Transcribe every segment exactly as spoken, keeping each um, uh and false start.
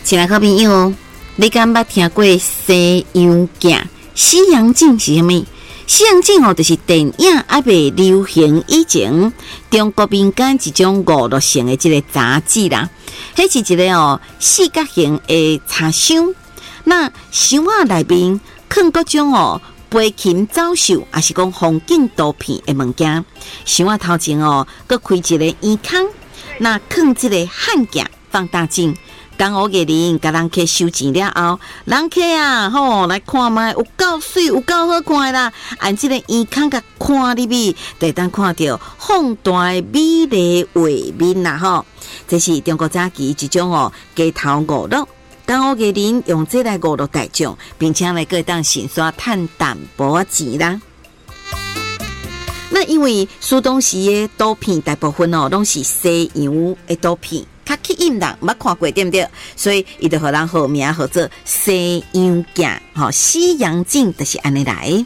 亲爱好朋友，你敢捌听过西洋镜？西洋镜是啥物？西洋镜哦，就是电影还未流行以前，中国民间一种娱乐性的一个杂志啦。迄是一个哦四角形的插箱，那箱仔内面放各种哦飞禽走兽，还是讲风景图片的物件。箱仔头前哦，佮开一个圆孔，那放一个汉镜放大镜。江湖艺人甲人去收钱了后，人客啊吼来看卖，有够水，有够好看啦！按这个圆孔甲看入去，就当看到放大的美丽画面啦吼。这是中国早期一种哦街头娱乐，江湖艺人用这来娱乐大众，并且来个当先刷赚淡薄钱啦。那因为苏东时的图片大部分哦拢是西洋的图片。较吸引人，捌看过对不对？所以伊就互人号名号做西洋镜，吼西洋镜就是安尼来。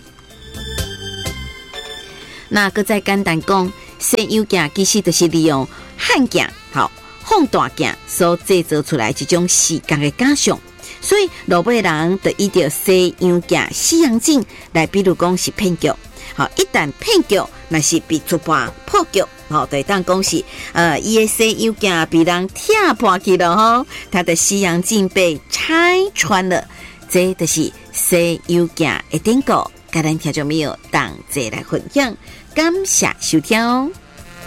那搁再简单讲，西洋镜其实就是利用汉镜、吼放大镜所制造出来一种视觉的假象。所以老辈人就以着西洋镜、西洋镜来，比如讲是骗局。好，一旦骗局，那是被出版破局。好，对，当讲是，呃，伊的西洋镜被人踢破去了吼，他的西洋镜被拆穿了，这就是西洋镜的典故，甲咱听众朋友同齐来分享，感谢收听哦。